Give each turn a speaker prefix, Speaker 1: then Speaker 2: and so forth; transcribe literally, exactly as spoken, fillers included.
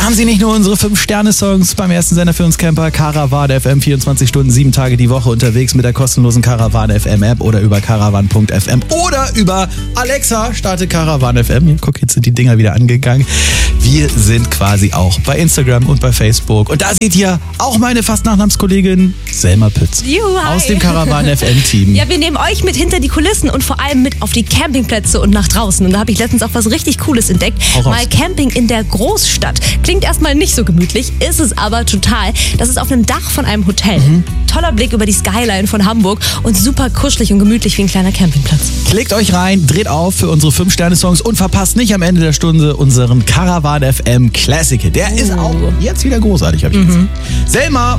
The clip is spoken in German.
Speaker 1: Wir haben sie nicht nur unsere fünf Sterne Songs beim ersten Sender für uns Camper, Caravan F M, vierundzwanzig Stunden, sieben Tage die Woche unterwegs mit der kostenlosen Caravan F M App oder über caravan punkt f m oder über Alexa, starte Caravan F M. Hier, guck, jetzt sind die Dinger wieder angegangen. Wir sind quasi auch bei Instagram und bei Facebook. Und da seht ihr auch meine fast Nachnamenskollegin Selma Pütz.
Speaker 2: Juhu, hi.
Speaker 1: Aus dem Caravan F M Team.
Speaker 2: Ja, wir nehmen euch mit hinter die Kulissen und vor allem mit auf die Campingplätze und nach draußen. Und da habe ich letztens auch was richtig Cooles entdeckt. Mal Camping in der Großstadt. Klingt erstmal nicht so gemütlich, ist es aber total. Das ist auf einem Dach von einem Hotel. Mhm. Toller Blick über die Skyline von Hamburg und super kuschelig und gemütlich wie ein kleiner Campingplatz.
Speaker 1: Klickt euch rein, dreht auf für unsere fünf Sterne Songs und verpasst nicht am Ende der Stunde unseren Caravan F M Classic. Der oh. ist auch jetzt wieder großartig, habe ich mhm. gesehen. Selma!